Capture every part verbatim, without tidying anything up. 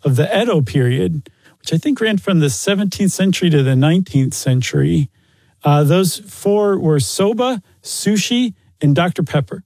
of the Edo period, which I think ran from the seventeenth century to the nineteenth century. Uh, those four were soba, sushi, and Doctor Pepper.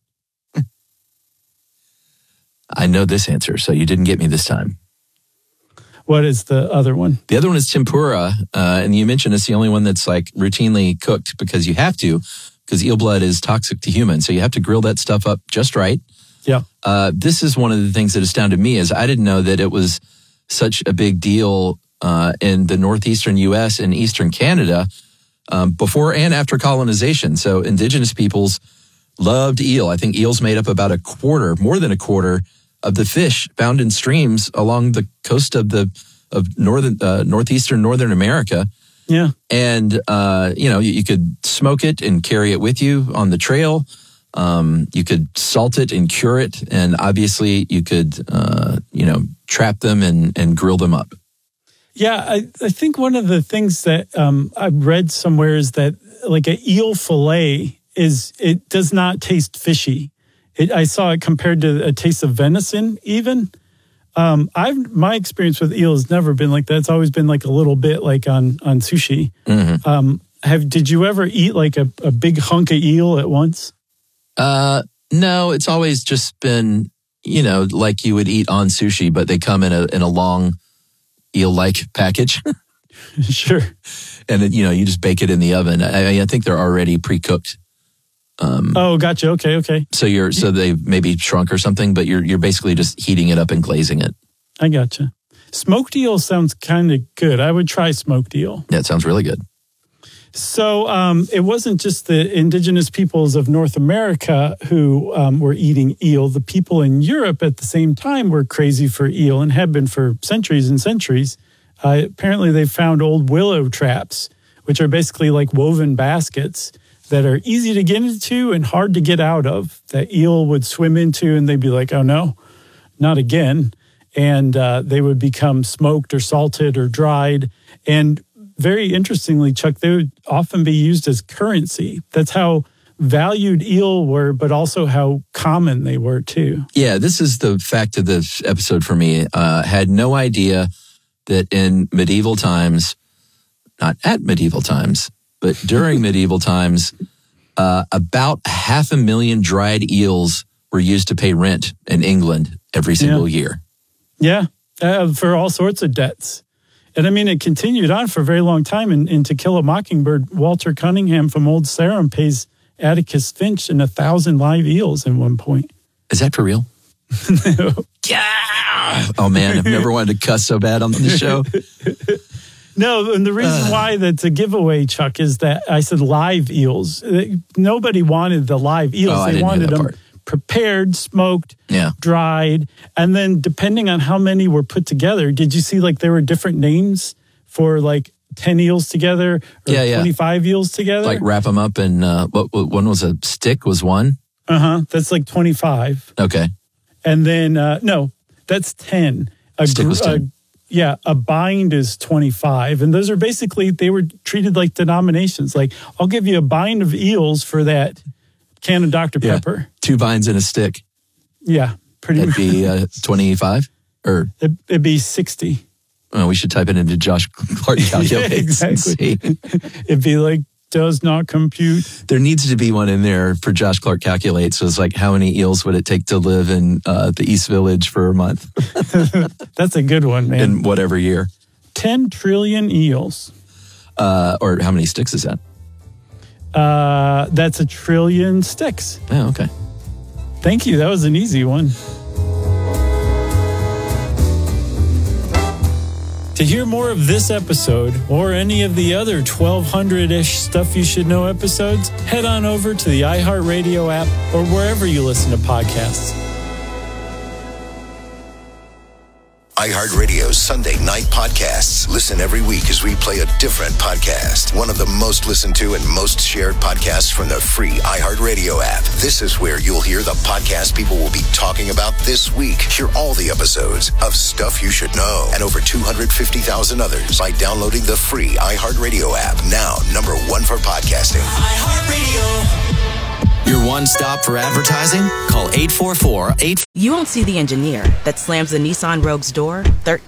I know this answer, so you didn't get me this time. What is the other one? The other one is tempura, uh, and you mentioned it's the only one that's like routinely cooked because you have to, because eel blood is toxic to humans, so you have to grill that stuff up just right. Yeah. Uh, this is one of the things that astounded me is I didn't know that it was such a big deal uh, in the northeastern U S and eastern Canada um, before and after colonization. So indigenous peoples loved eel. I think eels made up about a quarter, more than a quarter, of the fish found in streams along the coast of the of northern uh, northeastern Northern America. Yeah, and uh, you know you, you could smoke it and carry it with you on the trail. Um, you could salt it and cure it, and obviously you could uh, you know trap them and and grill them up. Yeah, I, I think one of the things that um, I've read somewhere is that like an eel fillet is it does not taste fishy. It, I saw it compared to a taste of venison, even. Um, I've my experience with eel has never been like that. It's always been like a little bit like on on sushi. Mm-hmm. Um, have did you ever eat like a, a big hunk of eel at once? Uh, no, it's always just been you know like you would eat on sushi, but they come in a in a long eel-like package. Sure, and then you know you just bake it in the oven. I, I think they're already pre-cooked. Um, oh, gotcha. Okay, okay. So you're so they maybe shrunk or something, but you're you're basically just heating it up and glazing it. I gotcha. Smoked eel sounds kind of good. I would try smoked eel. Yeah, it sounds really good. So um, it wasn't just the indigenous peoples of North America who um, were eating eel. The people in Europe at the same time were crazy for eel and have been for centuries and centuries. Uh, apparently, they found old willow traps, which are basically like woven baskets that are easy to get into and hard to get out of, that eel would swim into and they'd be like, oh no, not again. And uh, they would become smoked or salted or dried. And very interestingly, Chuck, they would often be used as currency. That's how valued eel were, but also how common they were too. Yeah, this is the fact of this episode for me. Uh, had no idea that in medieval times, not at medieval times, but during medieval times, uh, about half a million dried eels were used to pay rent in England every single yeah. year. Yeah, uh, for all sorts of debts. And I mean, it continued on for a very long time. And, and To Kill a Mockingbird, Walter Cunningham from Old Sarum pays Atticus Finch in a thousand live eels at one point. Is that for real? No. Yeah! Oh man, I've never wanted to cuss so bad on the show. No, and the reason uh, why that's a giveaway, Chuck, is that I said live eels. Nobody wanted the live eels. Oh, they wanted them part. prepared, smoked, yeah. dried. And then depending on how many were put together, did you see like there were different names for like ten eels together or yeah, yeah. twenty-five eels together? Like wrap them up in, uh, what, what one was a stick was one? Uh-huh. That's like twenty-five. Okay. And then, uh, no, that's ten. A stick was ten. A, Yeah, a bind is twenty-five. And those are basically, they were treated like denominations. Like, I'll give you a bind of eels for that can of Doctor Yeah. Pepper. Two binds in a stick. Yeah, pretty That'd much. be uh, twenty-five? Or It, it'd be sixty. Well, we should type it into Josh Clark Calculates. Yeah, exactly. And see. It'd be like, does not compute. There needs to be one in there for Josh Clark Calculates. So it's like, how many eels would it take to live in uh, the East Village for a month? That's a good one, man. In whatever year. ten trillion eels. Uh, or how many sticks is that? Uh, that's a trillion sticks. Oh, okay. Thank you. That was an easy one. To hear more of this episode or any of the other twelve hundred-ish Stuff You Should Know episodes, head on over to the iHeartRadio app or wherever you listen to podcasts. iHeartRadio's Sunday night podcasts. Listen every week as we play a different podcast. One of the most listened to and most shared podcasts from the free iHeartRadio app. This is where you'll hear the podcast people will be talking about this week. Hear all the episodes of Stuff You Should Know and over two hundred fifty thousand others by downloading the free iHeartRadio app. Now, number one for podcasting. iHeartRadio. Your one stop for advertising? Call eight four four eight. You won't see the engineer that slams the Nissan Rogue's door thirteen